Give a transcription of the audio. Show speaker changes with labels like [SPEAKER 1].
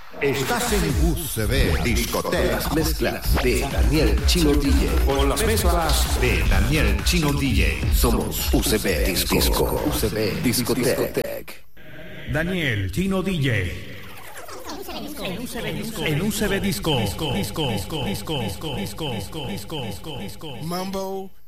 [SPEAKER 1] Estás en UCB Discoteca.
[SPEAKER 2] Las mezclas de Daniel Chino DJ.
[SPEAKER 1] Con las mezclas de Daniel Chino DJ.
[SPEAKER 2] Somos UCB Disco. UCB Discoteca.
[SPEAKER 3] Daniel Chino DJ. En UCB Disco.
[SPEAKER 4] Mambo